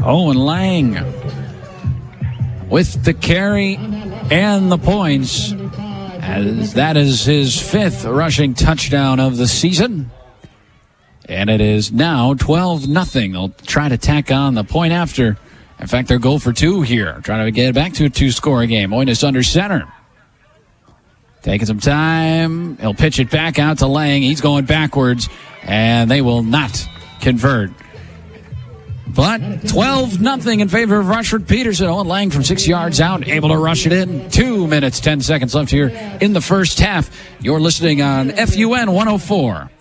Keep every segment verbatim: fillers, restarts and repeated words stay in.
Owen Lang with the carry and the points, as that is his fifth rushing touchdown of the season. And it is now twelve nothing. They'll try to tack on the point after. In fact, they're goal for two here, trying to get it back to a two-score game. Oinus under center. Taking some time. He'll pitch it back out to Lang. He's going backwards, and they will not convert. But twelve nothing in favor of Rushford Peterson. Owen Lang from six yards out, able to rush it in. Two minutes, ten seconds left here in the first half. You're listening on F U N one oh four.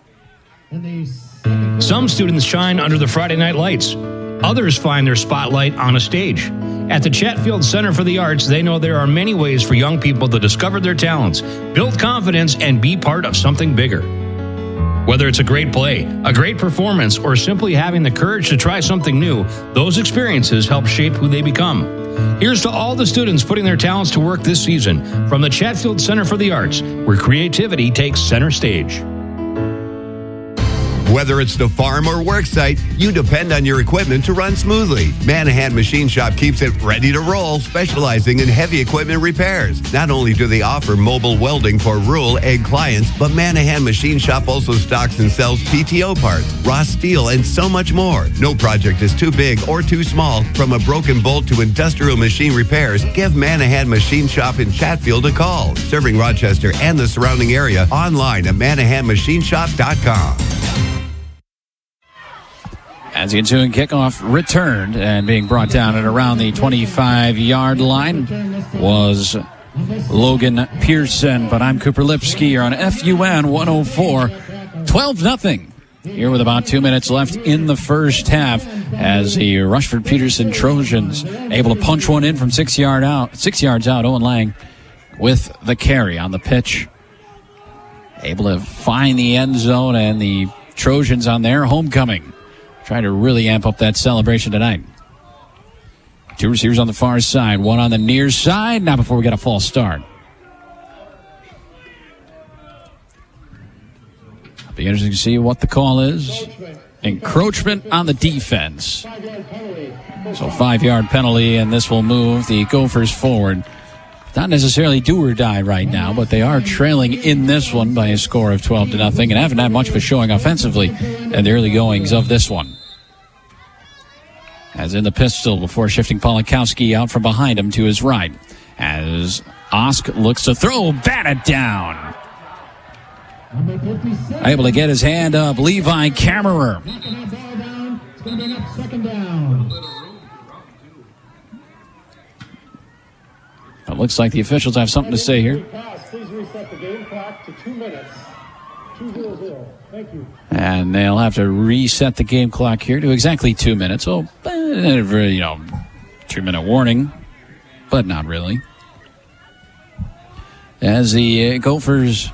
Some students shine under the Friday night lights. Others find their spotlight on a stage. At the Chatfield Center for the Arts, they know there are many ways for young people to discover their talents, build confidence, and be part of something bigger. Whether it's a great play, a great performance, or simply having the courage to try something new, those experiences help shape who they become. Here's to all the students putting their talents to work this season from the Chatfield Center for the Arts, where creativity takes center stage. Whether it's the farm or work site, you depend on your equipment to run smoothly. Manahan Machine Shop keeps it ready to roll, specializing in heavy equipment repairs. Not only do they offer mobile welding for rural ag clients, but Manahan Machine Shop also stocks and sells P T O parts, raw steel, and so much more. No project is too big or too small. From a broken bolt to industrial machine repairs, give Manahan Machine Shop in Chatfield a call. Serving Rochester and the surrounding area, online at manahan machine shop dot com. As the ensuing kickoff returned and being brought down at around the twenty-five-yard line was Logan Pearson. But I'm Cooper Lipsky here on F U N one oh four. twelve nothing here with about two minutes left in the first half, as the Rushford Peterson Trojans able to punch one in from six yard out, six yards out. Owen Lang with the carry on the pitch, able to find the end zone, and the Trojans on their homecoming trying to really amp up that celebration tonight. Two receivers on the far side, one on the near side. Now before we get a false start. It'll be interesting to see what the call is. Encroachment on the defense. So five-yard penalty, and this will move the Gophers forward. Not necessarily do or die right now, but they are trailing in this one by a score of twelve to nothing, and haven't had much of a showing offensively in the early goings of this one. As in the pistol before shifting Polakowski out from behind him to his right. As Osk looks to throw, batted down. Able to get his hand up, Levi Kammerer. It looks like the officials have something to say here. Please reset the game clock to two minutes. two hundred. Thank you. And they'll have to reset the game clock here to exactly two minutes. So, you know, two-minute warning, but not really. As the Gophers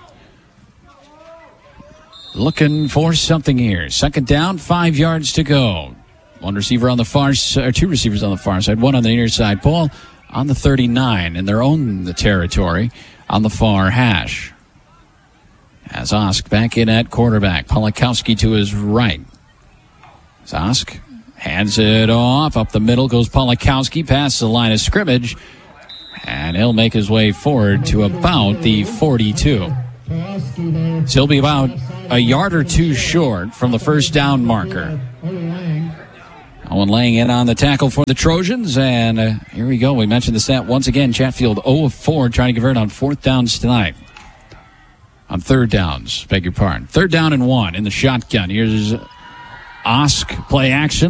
looking for something here. Second down, five yards to go. One receiver on the far side, or two receivers on the far side, one on the near side. Ball on the thirty-nine in their own territory on the far hash. As Osk back in at quarterback. Polakowski to his right. As Osk hands it off. Up the middle goes Polakowski past the line of scrimmage. And he'll make his way forward to about the forty-two. So he'll be about a yard or two short from the first down marker. Owen Lang in on the tackle for the Trojans, and uh, here we go. We mentioned the stat once again. Chatfield zero of four trying to convert on fourth downs tonight. On third downs, beg your pardon. Third down and one in the shotgun. Here's Osk, play action.